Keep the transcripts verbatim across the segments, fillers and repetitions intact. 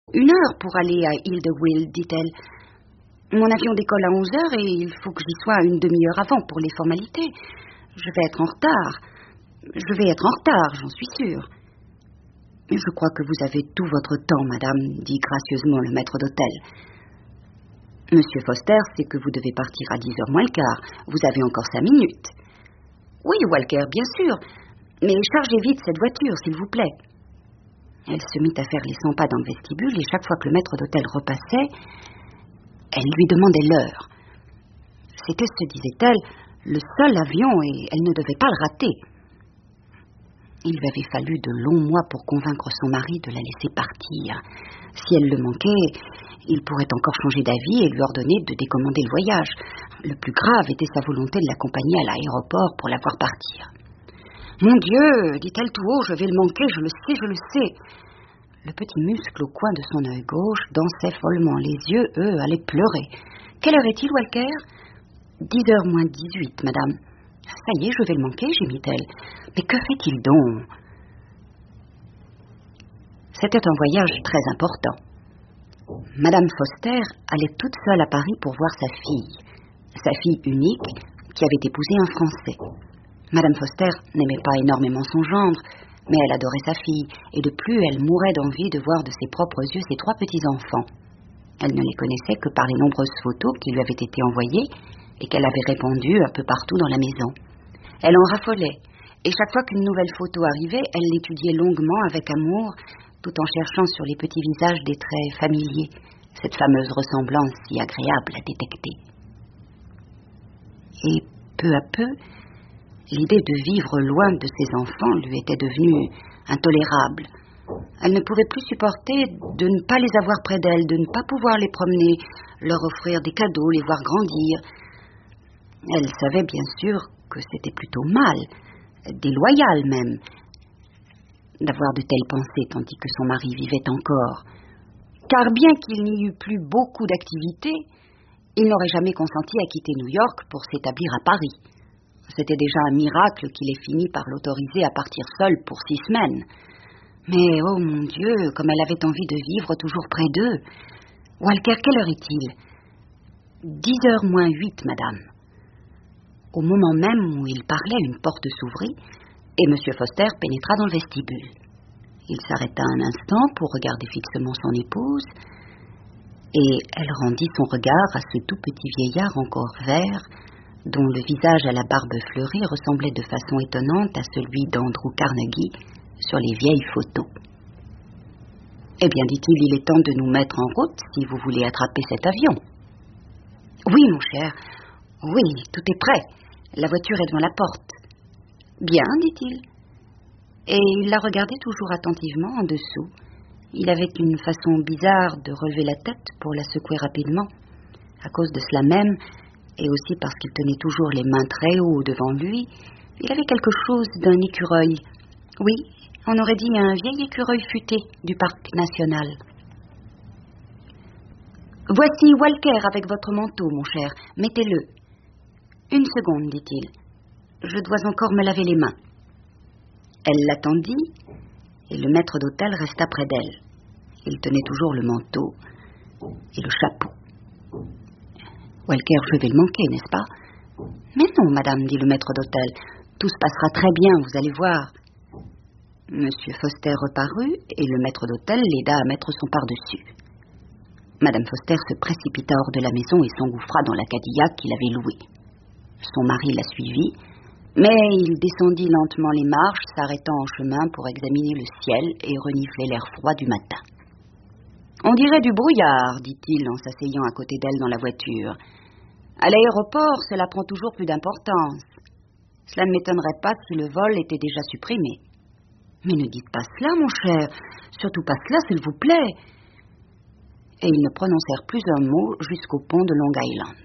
Une heure pour aller à Île de Will, dit-elle. Mon avion décolle à onze heures et il faut que j'y sois une demi-heure avant pour les formalités. Je vais être en retard. Je vais être en retard, j'en suis sûre. Je crois que vous avez tout votre temps, madame, dit gracieusement le maître d'hôtel. Monsieur Foster sait que vous devez partir à dix heures moins le quart. Vous avez encore cinq minutes. Oui, Walker, bien sûr. Mais chargez vite cette voiture, s'il vous plaît. Elle se mit à faire les cent pas dans le vestibule et chaque fois que le maître d'hôtel repassait, elle lui demandait l'heure. C'était, se disait-elle, le seul avion et elle ne devait pas le rater. Il lui avait fallu de longs mois pour convaincre son mari de la laisser partir. Si elle le manquait, il pourrait encore changer d'avis et lui ordonner de décommander le voyage. Le plus grave était sa volonté de l'accompagner à l'aéroport pour la voir partir. « Mon Dieu, dit-elle tout haut, je vais le manquer, je le sais, je le sais. » Le petit muscle au coin de son œil gauche dansait follement. Les yeux, eux, allaient pleurer. « Quelle heure est-il, Walker ?»« Dix heures moins dix-huit, madame. »« Ça y est, je vais le manquer, » gémit-elle. « Mais que fait-il donc ?» C'était un voyage très important. Madame Foster allait toute seule à Paris pour voir sa fille, sa fille unique qui avait épousé un Français. Madame Foster n'aimait pas énormément son gendre, mais elle adorait sa fille, et de plus elle mourait d'envie de voir de ses propres yeux ses trois petits-enfants. Elle ne les connaissait que par les nombreuses photos qui lui avaient été envoyées et qu'elle avait répandues un peu partout dans la maison. Elle en raffolait, et chaque fois qu'une nouvelle photo arrivait, elle l'étudiait longuement avec amour, tout en cherchant sur les petits visages des traits familiers, cette fameuse ressemblance si agréable à détecter. Et peu à peu, l'idée de vivre loin de ses enfants lui était devenue intolérable. Elle ne pouvait plus supporter de ne pas les avoir près d'elle, de ne pas pouvoir les promener, leur offrir des cadeaux, les voir grandir. Elle savait bien sûr que c'était plutôt mal, déloyal même, d'avoir de telles pensées tandis que son mari vivait encore. Car bien qu'il n'y eût plus beaucoup d'activités, il n'aurait jamais consenti à quitter New York pour s'établir à Paris. C'était déjà un miracle qu'il ait fini par l'autoriser à partir seul pour six semaines. Mais, oh mon Dieu, comme elle avait envie de vivre toujours près d'eux. Walker, quelle heure est-il ? Dix heures moins huit, madame. Au moment même où il parlait, une porte s'ouvrit et M. Foster pénétra dans le vestibule. Il s'arrêta un instant pour regarder fixement son épouse et elle rendit son regard à ce tout petit vieillard encore vert dont le visage à la barbe fleurie ressemblait de façon étonnante à celui d'Andrew Carnegie sur les vieilles photos. « Eh bien, dit-il, il est temps de nous mettre en route si vous voulez attraper cet avion. »« Oui, mon cher, oui, tout est prêt. La voiture est devant la porte. »« Bien, dit-il. » Et il la regardait toujours attentivement en dessous. Il avait une façon bizarre de relever la tête pour la secouer rapidement. À cause de cela même, et aussi parce qu'il tenait toujours les mains très haut devant lui, il avait quelque chose d'un écureuil. Oui, on aurait dit un vieil écureuil futé du parc national. « Voici Walker avec votre manteau, mon cher. Mettez-le. »« Une seconde, dit-il. Je dois encore me laver les mains. » Elle l'attendit, et le maître d'hôtel resta près d'elle. Il tenait toujours le manteau et le chapeau. « Walker, je vais le manquer, n'est-ce pas ?»« Mais non, madame, dit le maître d'hôtel. Tout se passera très bien, vous allez voir. » Monsieur Foster reparut, et le maître d'hôtel l'aida à mettre son par-dessus. Madame Foster se précipita hors de la maison et s'engouffra dans la Cadillac qu'il avait louée. Son mari la suivit, mais il descendit lentement les marches, s'arrêtant en chemin pour examiner le ciel et renifler l'air froid du matin. « On dirait du brouillard, dit-il en s'asseyant à côté d'elle dans la voiture. À l'aéroport, cela prend toujours plus d'importance. Cela ne m'étonnerait pas si le vol était déjà supprimé. »« Mais ne dites pas cela, mon cher, surtout pas cela, s'il vous plaît. » Et ils ne prononcèrent plus un mot jusqu'au pont de Long Island.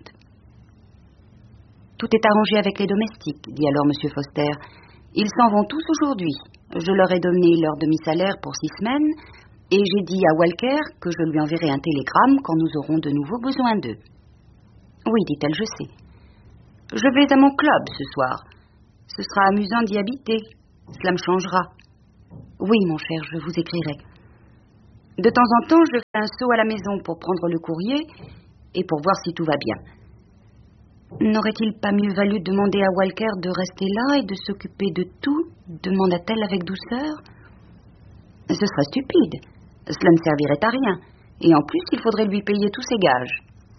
« Tout est arrangé avec les domestiques, dit alors M. Foster. Ils s'en vont tous aujourd'hui. Je leur ai donné leur demi-salaire pour six semaines et j'ai dit à Walker que je lui enverrai un télégramme quand nous aurons de nouveau besoin d'eux. »« Oui, dit-elle, je sais. Je vais à mon club ce soir. Ce sera amusant d'y habiter. Cela me changera. »« Oui, mon cher, je vous écrirai. » De temps en temps, je fais un saut à la maison pour prendre le courrier et pour voir si tout va bien. N'aurait-il pas mieux valu demander à Walker de rester là et de s'occuper de tout, demanda-t-elle avec douceur. Ce serait stupide. Cela ne servirait à rien. Et en plus, il faudrait lui payer tous ses gages.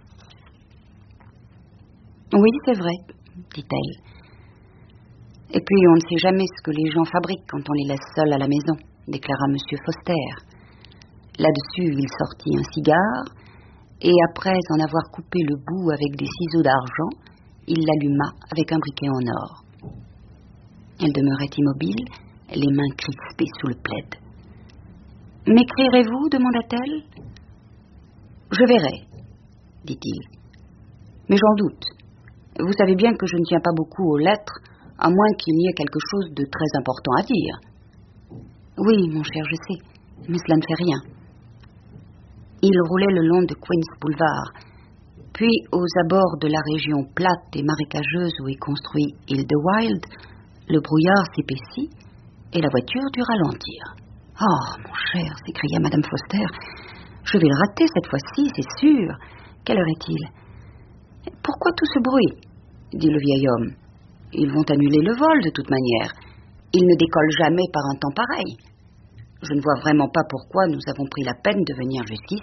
Oui, c'est vrai, dit-elle. Et puis, on ne sait jamais ce que les gens fabriquent quand on les laisse seuls à la maison, déclara M. Foster. Là-dessus, il sortit un cigare, et après en avoir coupé le bout avec des ciseaux d'argent, il l'alluma avec un briquet en or. Elle demeurait immobile, les mains crispées sous le plaid. « M'écrirez-vous » demanda-t-elle. « Je verrai, » dit-il. « Mais j'en doute. Vous savez bien que je ne tiens pas beaucoup aux lettres, à moins qu'il n'y ait quelque chose de très important à dire. »« Oui, mon cher, je sais, mais cela ne fait rien. » Il roulait le long de Queen's Boulevard, puis aux abords de la région plate et marécageuse où est construit Idlewild, le brouillard s'épaissit et la voiture dut ralentir. « Oh, mon cher, s'écria Madame Foster, je vais le rater cette fois-ci, c'est sûr. Quelle heure est-il ? » « Pourquoi tout ce bruit ? » dit le vieil homme. « Ils vont annuler le vol de toute manière. Ils ne décollent jamais par un temps pareil. Je ne vois vraiment pas pourquoi nous avons pris la peine de venir jusqu'ici. »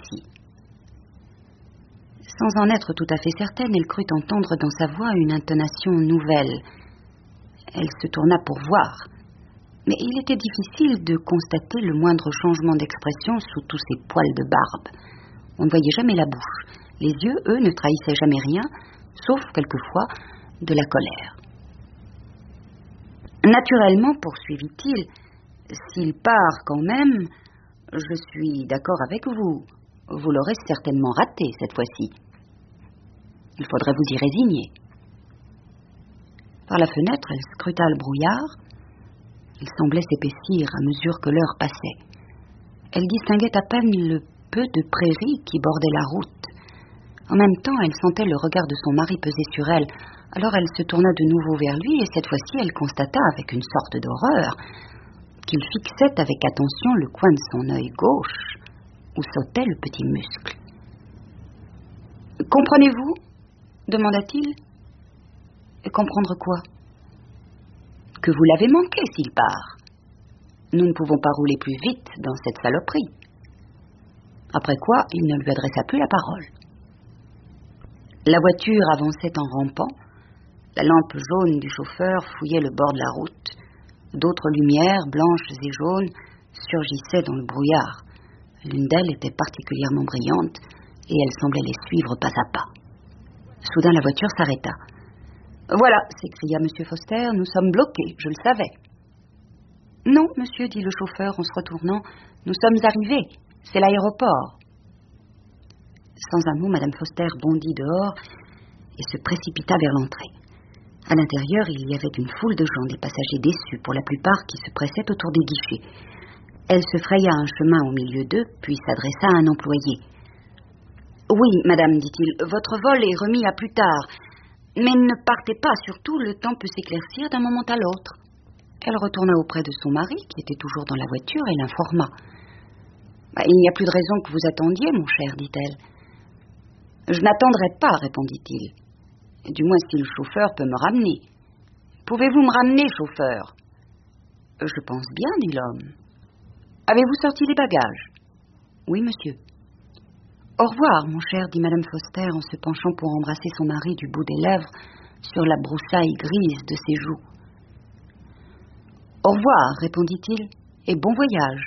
Sans en être tout à fait certaine, elle crut entendre dans sa voix une intonation nouvelle. Elle se tourna pour voir. Mais il était difficile de constater le moindre changement d'expression sous tous ces poils de barbe. On ne voyait jamais la bouche. Les yeux, eux, ne trahissaient jamais rien, sauf quelquefois de la colère. « Naturellement, poursuivit-il, s'il part quand même, je suis d'accord avec vous. Vous l'aurez certainement raté cette fois-ci. Il faudrait vous y résigner. » Par la fenêtre, elle scruta le brouillard. Il semblait s'épaissir à mesure que l'heure passait. Elle distinguait à peine le peu de prairies qui bordaient la route. En même temps, elle sentait le regard de son mari peser sur elle. Alors elle se tourna de nouveau vers lui et cette fois-ci, elle constata avec une sorte d'horreur qu'il fixait avec attention le coin de son œil gauche où sautait le petit muscle. « Comprenez-vous » demanda-t-il. « Comprendre quoi ?»« Que vous l'avez manqué s'il part. Nous ne pouvons pas rouler plus vite dans cette saloperie. » Après quoi, il ne lui adressa plus la parole. La voiture avançait en rampant. La lampe jaune du chauffeur fouillait le bord de la route. D'autres lumières, blanches et jaunes, surgissaient dans le brouillard. L'une d'elles était particulièrement brillante et elle semblait les suivre pas à pas. Soudain, la voiture s'arrêta. « Voilà, » s'écria M. Foster, « nous sommes bloqués, je le savais. »« Non, monsieur, » dit le chauffeur en se retournant, « nous sommes arrivés, c'est l'aéroport. » Sans un mot, Madame Foster bondit dehors et se précipita vers l'entrée. À l'intérieur, il y avait une foule de gens, des passagers déçus pour la plupart qui se pressaient autour des guichets. Elle se fraya un chemin au milieu d'eux, puis s'adressa à un employé. « Oui, madame, dit-il, votre vol est remis à plus tard, mais ne partez pas, surtout, le temps peut s'éclaircir d'un moment à l'autre. » Elle retourna auprès de son mari, qui était toujours dans la voiture, et l'informa. Bah, « Il n'y a plus de raison que vous attendiez, mon cher, dit-elle. »« Je n'attendrai pas, répondit-il. Du moins si le chauffeur peut me ramener. Pouvez-vous me ramener, chauffeur ? » Je pense bien, dit l'homme. Avez-vous sorti les bagages ? Oui, monsieur. Au revoir, mon cher, dit Madame Foster en se penchant pour embrasser son mari du bout des lèvres sur la broussaille grise de ses joues. Au revoir, répondit-il, et bon voyage.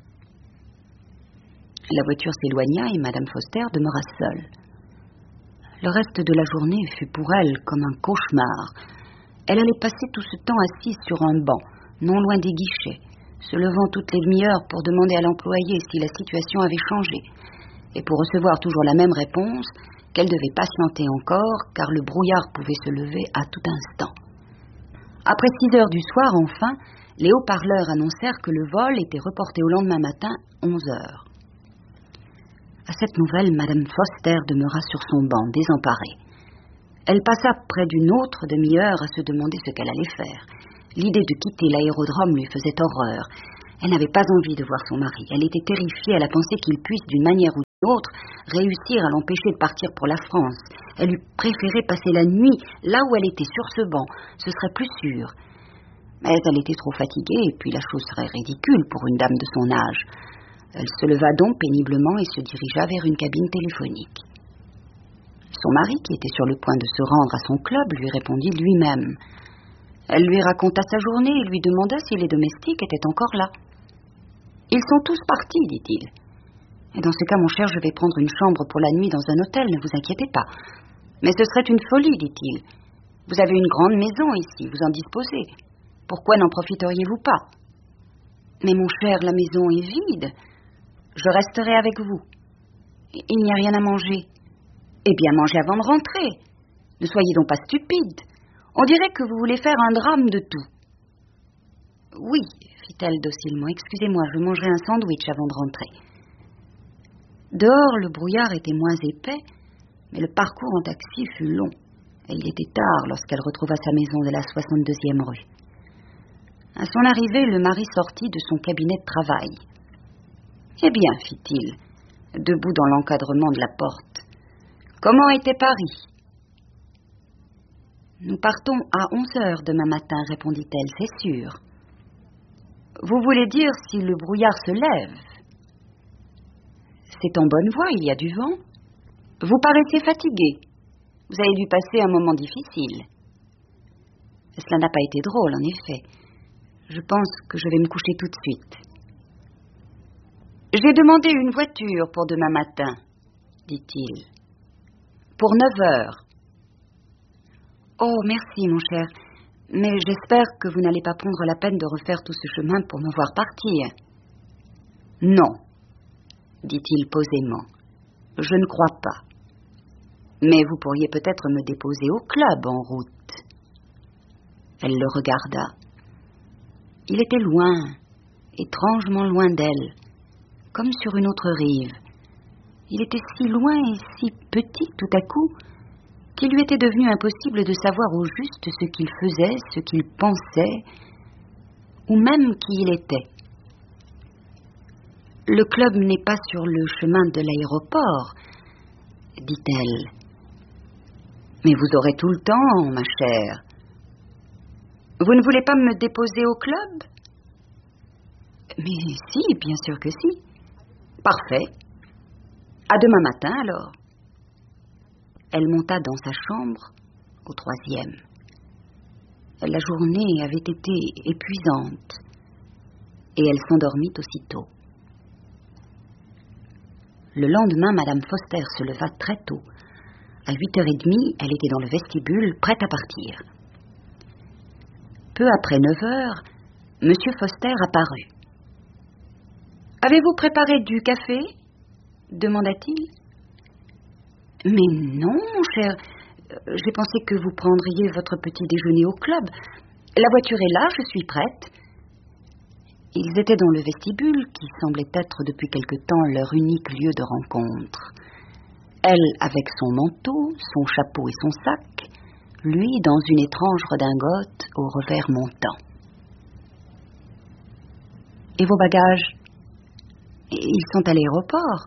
La voiture s'éloigna et Madame Foster demeura seule. Le reste de la journée fut pour elle comme un cauchemar. Elle allait passer tout ce temps assise sur un banc, non loin des guichets, se levant toutes les demi-heures pour demander à l'employé si la situation avait changé, et pour recevoir toujours la même réponse, qu'elle devait patienter encore, car le brouillard pouvait se lever à tout instant. Après six heures du soir, enfin, les haut-parleurs annoncèrent que le vol était reporté au lendemain matin, onze heures. À cette nouvelle, Madame Foster demeura sur son banc, désemparée. Elle passa près d'une autre demi-heure à se demander ce qu'elle allait faire. L'idée de quitter l'aérodrome lui faisait horreur. Elle n'avait pas envie de voir son mari. Elle était terrifiée à la pensée qu'il puisse, d'une manière ou d'une autre, réussir à l'empêcher de partir pour la France. Elle eût préféré passer la nuit là où elle était, sur ce banc. Ce serait plus sûr. Mais elle était trop fatiguée, et puis la chose serait ridicule pour une dame de son âge. Elle se leva donc péniblement et se dirigea vers une cabine téléphonique. Son mari, qui était sur le point de se rendre à son club, lui répondit lui-même. Elle lui raconta sa journée et lui demanda si les domestiques étaient encore là. « Ils sont tous partis, dit-il. Et dans ce cas, mon cher, je vais prendre une chambre pour la nuit dans un hôtel, ne vous inquiétez pas. Mais ce serait une folie, dit-il. Vous avez une grande maison ici, vous en disposez. Pourquoi n'en profiteriez-vous pas? Mais mon cher, la maison est vide. Je resterai avec vous. Il n'y a rien à manger. Eh bien, mangez avant de rentrer. Ne soyez donc pas stupide. On dirait que vous voulez faire un drame de tout. » « Oui, fit-elle docilement. Excusez-moi, je mangerai un sandwich avant de rentrer. » Dehors, le brouillard était moins épais, mais le parcours en taxi fut long, et il était tard lorsqu'elle retrouva sa maison de la soixante-deuxième rue. À son arrivée, le mari sortit de son cabinet de travail. « Eh bien, fit-il, debout dans l'encadrement de la porte, comment était Paris ? » « Nous partons à onze heures demain matin, répondit-elle, c'est sûr. »« Vous voulez dire si le brouillard se lève ? » ?»« C'est en bonne voie, il y a du vent. Vous paraissez fatigué. Vous avez dû passer un moment difficile. » »« Cela n'a pas été drôle, en effet. Je pense que je vais me coucher tout de suite. »« J'ai demandé une voiture pour demain matin, dit-il. Pour neuf heures. »« Oh, merci, mon cher. Mais j'espère que vous n'allez pas prendre la peine de refaire tout ce chemin pour me voir partir. »« Non, dit-il posément. Je ne crois pas. Mais vous pourriez peut-être me déposer au club en route. » Elle le regarda. Il était loin, étrangement loin d'elle, comme sur une autre rive. Il était si loin et si petit tout à coup qu'il lui était devenu impossible de savoir au juste ce qu'il faisait, ce qu'il pensait, ou même qui il était. « Le club n'est pas sur le chemin de l'aéroport, dit-elle. Mais vous aurez tout le temps, ma chère. Vous ne voulez pas me déposer au club ? » ?»« Mais si, bien sûr que si. »« Parfait. À demain matin, alors. » Elle monta dans sa chambre, au troisième. La journée avait été épuisante, et elle s'endormit aussitôt. Le lendemain, Madame Foster se leva très tôt. À huit heures trente, elle était dans le vestibule, prête à partir. Peu après neuf heures, Monsieur Foster apparut. « Avez-vous préparé du café ?» demanda-t-il. « Mais non, mon cher, j'ai pensé que vous prendriez votre petit déjeuner au club. La voiture est là, je suis prête. » Ils étaient dans le vestibule, qui semblait être depuis quelque temps leur unique lieu de rencontre. Elle avec son manteau, son chapeau et son sac, lui dans une étrange redingote au revers montant. « Et vos bagages ? Ils sont à l'aéroport ? » ?»«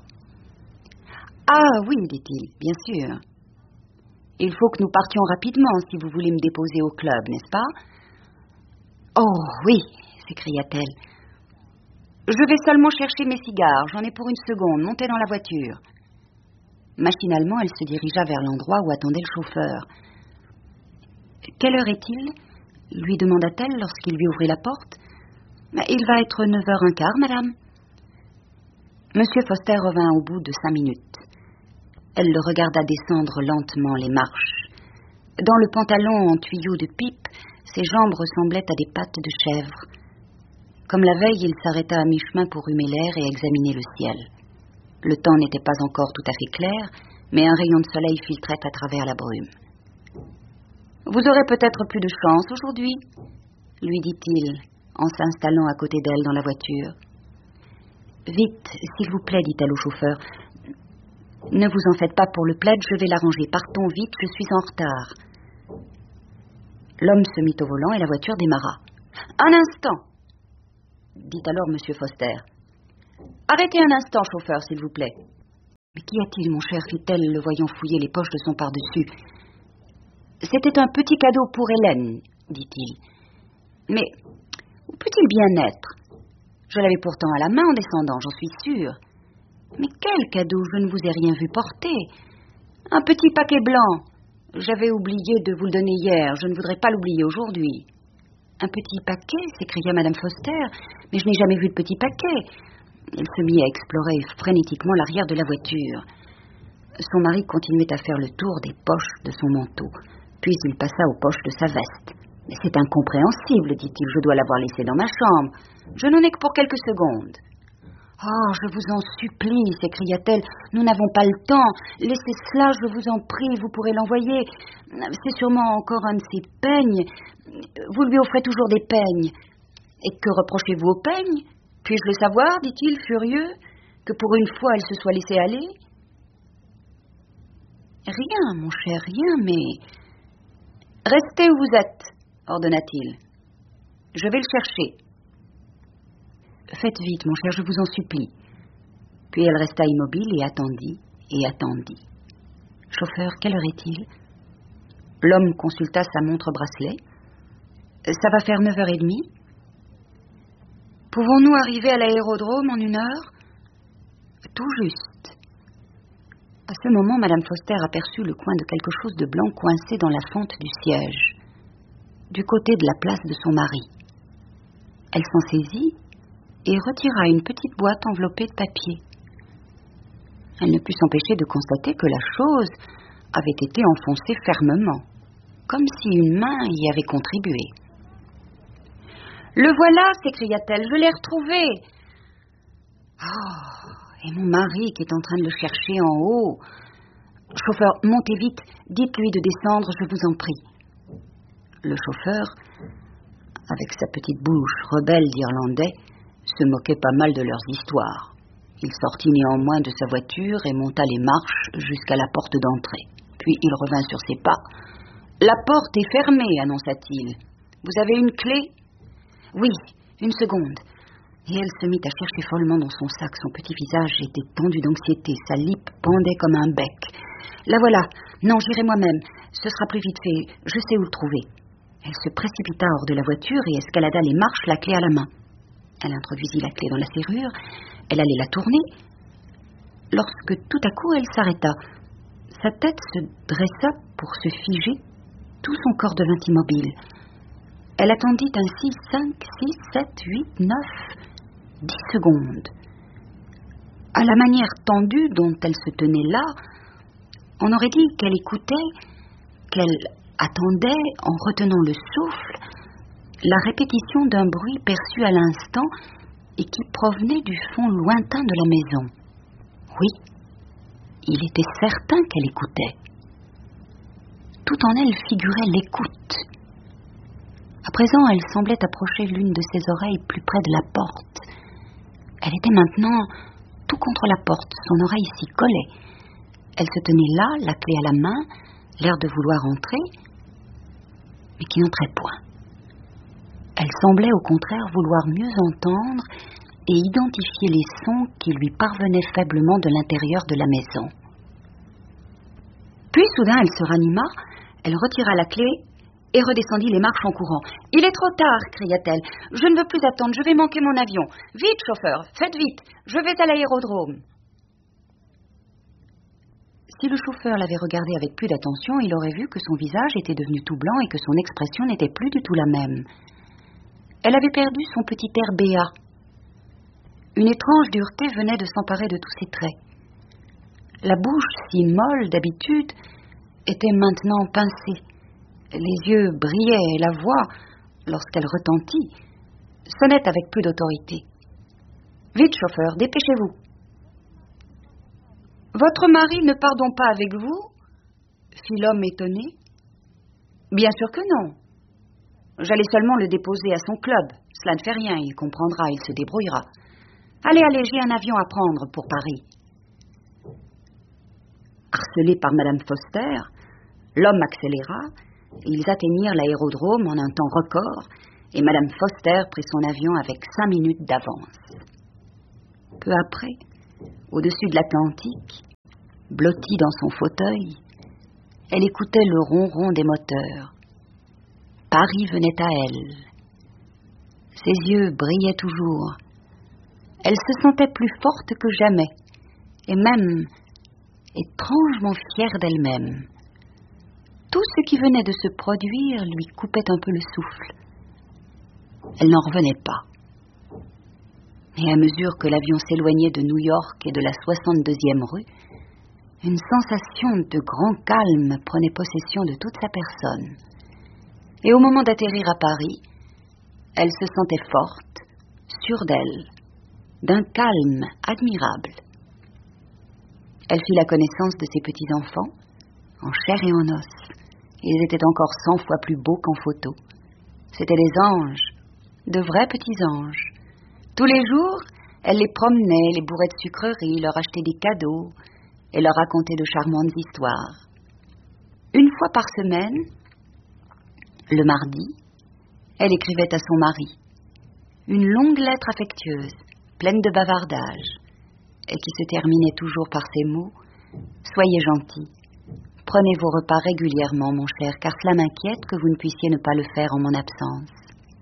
Ah oui, dit-il, bien sûr. Il faut que nous partions rapidement si vous voulez me déposer au club, n'est-ce pas ? » ?»« Oh oui, s'écria-t-elle. Je vais seulement chercher mes cigares, j'en ai pour une seconde, montez dans la voiture. » Machinalement, elle se dirigea vers l'endroit où attendait le chauffeur. « Quelle heure est-il ? » lui demanda-t-elle lorsqu'il lui ouvrit la porte. « Il va être neuf heures un quart, madame. » Monsieur Foster revint au bout de cinq minutes. Elle le regarda descendre lentement les marches. Dans le pantalon en tuyau de pipe, ses jambes ressemblaient à des pattes de chèvre. Comme la veille, il s'arrêta à mi-chemin pour humer l'air et examiner le ciel. Le temps n'était pas encore tout à fait clair, mais un rayon de soleil filtrait à travers la brume. « Vous aurez peut-être plus de chance aujourd'hui, » lui dit-il, en s'installant à côté d'elle dans la voiture. « Vite, s'il vous plaît, dit-elle au chauffeur. Ne vous en faites pas pour le plaid, je vais l'arranger. Partons vite, je suis en retard. » L'homme se mit au volant et la voiture démarra. « Un instant !» dit alors Monsieur Foster. « Arrêtez un instant, chauffeur, s'il vous plaît. »« Mais qu'y a-t-il, mon cher ?» fit-elle, le voyant fouiller les poches de son pardessus. « C'était un petit cadeau pour Hélène, dit-il. Mais où peut-il bien être? Je l'avais pourtant à la main en descendant, j'en suis sûre. Mais quel cadeau? Je ne vous ai rien vu porter. Un petit paquet blanc. J'avais oublié de vous le donner hier, je ne voudrais pas l'oublier aujourd'hui. » « Un petit paquet ?» s'écria Madame Foster. « Mais je n'ai jamais vu de petit paquet. » Il se mit à explorer frénétiquement l'arrière de la voiture. Son mari continuait à faire le tour des poches de son manteau. Puis il passa aux poches de sa veste. « Mais c'est incompréhensible, dit-il, je dois l'avoir laissé dans ma chambre. Je n'en ai que pour quelques secondes. »« Oh, je vous en supplie, s'écria-t-elle, nous n'avons pas le temps. Laissez cela, je vous en prie, vous pourrez l'envoyer. C'est sûrement encore un de ces peignes. Vous lui offrez toujours des peignes. Et que reprochez-vous aux peignes? Puis-je le savoir, dit-il, furieux, que pour une fois elle se soit laissée aller? »« Rien, mon cher, rien, mais... »« Restez où vous êtes, ordonna-t-il. Je vais le chercher. » « Faites vite, mon cher, je vous en supplie. » Puis elle resta immobile et attendit, et attendit. « Chauffeur, quelle heure est-il » L'homme consulta sa montre-bracelet. « Ça va faire neuf heures trente. Pouvons-nous arriver à l'aérodrome en une heure ?»« Tout juste. » À ce moment, Madame Foster aperçut le coin de quelque chose de blanc coincé dans la fente du siège, du côté de la place de son mari. Elle s'en saisit et retira une petite boîte enveloppée de papier. Elle ne put s'empêcher de constater que la chose avait été enfoncée fermement, comme si une main y avait contribué. « Le voilà !» s'écria-t-elle, « je l'ai retrouvé !»« Oh, et mon mari qui est en train de le chercher en haut. Chauffeur, montez vite, dites-lui de descendre, je vous en prie. » Le chauffeur, avec sa petite bouche rebelle d'Irlandais, se moquait pas mal de leurs histoires. Il sortit néanmoins de sa voiture et monta les marches jusqu'à la porte d'entrée. Puis il revint sur ses pas. « La porte est fermée, annonça-t-il. Vous avez une clé ?»« Oui, une seconde. » Et elle se mit à chercher follement dans son sac. Son petit visage était tendu d'anxiété. Sa lippe pendait comme un bec. « La voilà. Non, j'irai moi-même. Ce sera plus vite fait. Je sais où le trouver. » Elle se précipita hors de la voiture et escalada les marches, la clé à la main. Elle introduisit la clé dans la serrure. Elle allait la tourner, lorsque tout à coup elle s'arrêta. Sa tête se dressa pour se figer, tout son corps devint immobile. Elle attendit ainsi cinq, six, sept, huit, neuf, dix secondes. À la manière tendue dont elle se tenait là, on aurait dit qu'elle écoutait, qu'elle attendait, en retenant le souffle, la répétition d'un bruit perçu à l'instant et qui provenait du fond lointain de la maison. Oui, il était certain qu'elle écoutait. Tout en elle figurait l'écoute. À présent, elle semblait approcher l'une de ses oreilles plus près de la porte. Elle était maintenant tout contre la porte, son oreille s'y collait. Elle se tenait là, la clé à la main, l'air de vouloir entrer, mais qui n'entrait point. Elle semblait au contraire vouloir mieux entendre et identifier les sons qui lui parvenaient faiblement de l'intérieur de la maison. Puis soudain elle se ranima, elle retira la clé et redescendit les marches en courant. « Il est trop tard !» cria-t-elle. « Je ne veux plus attendre, je vais manquer mon avion. Vite, chauffeur, faites vite, je vais à l'aérodrome. » Si le chauffeur l'avait regardée avec plus d'attention, il aurait vu que son visage était devenu tout blanc et que son expression n'était plus du tout la même. Elle avait perdu son petit air béat. Une étrange dureté venait de s'emparer de tous ses traits. La bouche, si molle d'habitude, était maintenant pincée. Les yeux brillaient et la voix, lorsqu'elle retentit, sonnait avec peu d'autorité. « Vite, chauffeur, dépêchez-vous. »« Votre mari ne part donc pas avec vous ?» fit l'homme étonné. « Bien sûr que non. J'allais seulement le déposer à son club. Cela ne fait rien, il comprendra, il se débrouillera. Allez, allez, j'ai un avion à prendre pour Paris. » Harcelé par Madame Foster, l'homme accéléra, ils atteignirent l'aérodrome en un temps record, et Madame Foster prit son avion avec cinq minutes d'avance. Peu après, au-dessus de l'Atlantique, blottie dans son fauteuil, elle écoutait le ronron des moteurs. Paris venait à elle. Ses yeux brillaient toujours. Elle se sentait plus forte que jamais, et même étrangement fière d'elle-même. Tout ce qui venait de se produire lui coupait un peu le souffle. Elle n'en revenait pas. Et à mesure que l'avion s'éloignait de New York et de la soixante-deuxième rue, une sensation de grand calme prenait possession de toute sa personne. Et au moment d'atterrir à Paris, elle se sentait forte, sûre d'elle, d'un calme admirable. Elle fit la connaissance de ses petits-enfants, en chair et en os. Ils étaient encore cent fois plus beaux qu'en photo. C'étaient des anges, de vrais petits anges. Tous les jours, elle les promenait, les bourrait de sucreries, leur achetait des cadeaux et leur racontait de charmantes histoires. Une fois par semaine, le mardi, elle écrivait à son mari une longue lettre affectueuse, pleine de bavardages, et qui se terminait toujours par ces mots: « Soyez gentil, prenez vos repas régulièrement, mon cher, car cela m'inquiète que vous ne puissiez ne pas le faire en mon absence. »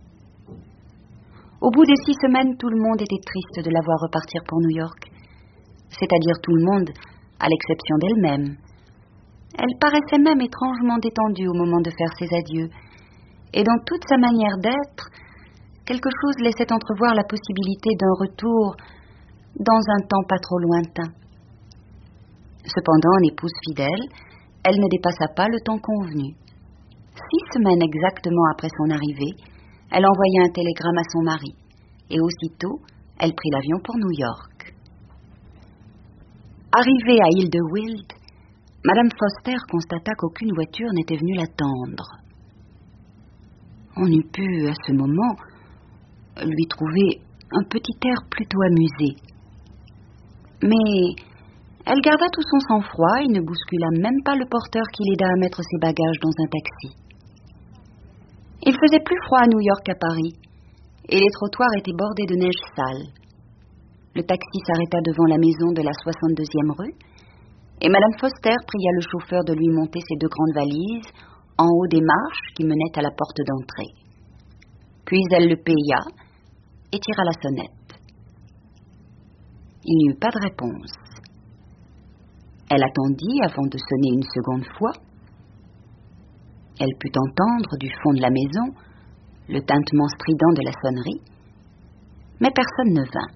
Au bout des six semaines, tout le monde était triste de la voir repartir pour New York, c'est-à-dire tout le monde, à l'exception d'elle-même. Elle paraissait même étrangement détendue au moment de faire ses adieux, et dans toute sa manière d'être, quelque chose laissait entrevoir la possibilité d'un retour dans un temps pas trop lointain. Cependant, en épouse fidèle, elle ne dépassa pas le temps convenu. Six semaines exactement après son arrivée, elle envoya un télégramme à son mari, et aussitôt, elle prit l'avion pour New York. Arrivée à Île de Wild, Madame Foster constata qu'aucune voiture n'était venue l'attendre. On eût pu, à ce moment, lui trouver un petit air plutôt amusé. Mais elle garda tout son sang-froid et ne bouscula même pas le porteur qui l'aida à mettre ses bagages dans un taxi. Il faisait plus froid à New York qu'à Paris, et les trottoirs étaient bordés de neige sale. Le taxi s'arrêta devant la maison de la soixante-deuxième rue, et Madame Foster pria le chauffeur de lui monter ses deux grandes valises en haut des marches qui menaient à la porte d'entrée. Puis elle le paya et tira la sonnette. Il n'y eut pas de réponse. Elle attendit avant de sonner une seconde fois. Elle put entendre du fond de la maison le tintement strident de la sonnerie, mais personne ne vint.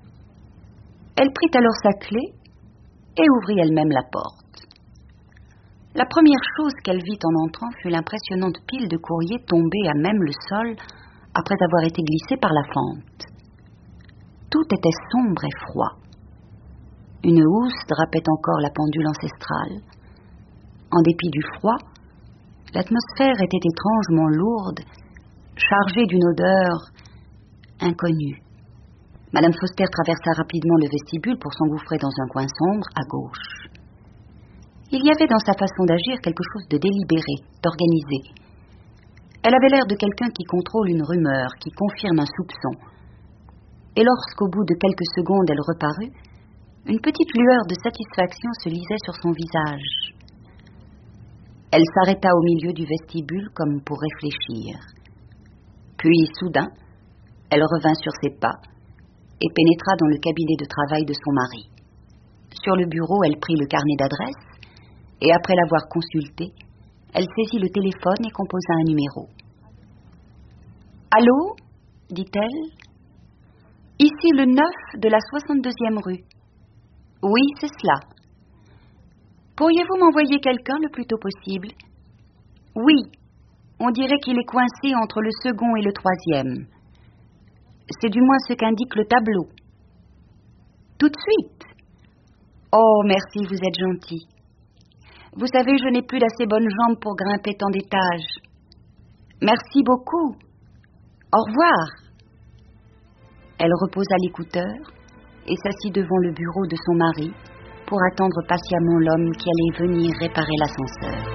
Elle prit alors sa clé et ouvrit elle-même la porte. La première chose qu'elle vit en entrant fut l'impressionnante pile de courriers tombés à même le sol après avoir été glissés par la fente. Tout était sombre et froid. Une housse drapait encore la pendule ancestrale. En dépit du froid, l'atmosphère était étrangement lourde, chargée d'une odeur inconnue. Madame Foster traversa rapidement le vestibule pour s'engouffrer dans un coin sombre à gauche. Il y avait dans sa façon d'agir quelque chose de délibéré, d'organisé. Elle avait l'air de quelqu'un qui contrôle une rumeur, qui confirme un soupçon. Et lorsqu'au bout de quelques secondes elle reparut, une petite lueur de satisfaction se lisait sur son visage. Elle s'arrêta au milieu du vestibule comme pour réfléchir. Puis, soudain, elle revint sur ses pas et pénétra dans le cabinet de travail de son mari. Sur le bureau, elle prit le carnet d'adresses et, après l'avoir consulté, elle saisit le téléphone et composa un numéro. « Allô ?» dit-elle. « Ici le neuf de la soixante-deuxième rue. »« Oui, c'est cela. »« Pourriez-vous m'envoyer quelqu'un le plus tôt possible ?»« Oui, on dirait qu'il est coincé entre le second et le troisième. C'est du moins ce qu'indique le tableau. »« Tout de suite. »« Oh, merci, vous êtes gentil. Vous savez, je n'ai plus d'assez bonnes jambes pour grimper tant d'étages. Merci beaucoup. Au revoir. » Elle reposa l'écouteur et s'assit devant le bureau de son mari pour attendre patiemment l'homme qui allait venir réparer l'ascenseur.